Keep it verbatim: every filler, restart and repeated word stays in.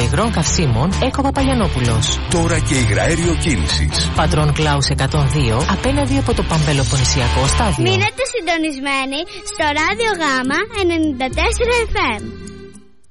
υγρών καυσίμων Έκο Παπαγιαννόπουλος. Τώρα και υγραέριο κίνησης. Πατρών Κλάους εκατόν δύο, απέναντι από το Παμπελοποννησιακό στάδιο. Μείνετε συντονισμένοι στο Ράδιο Γάμα ενενήντα τέσσερα εφ εμ.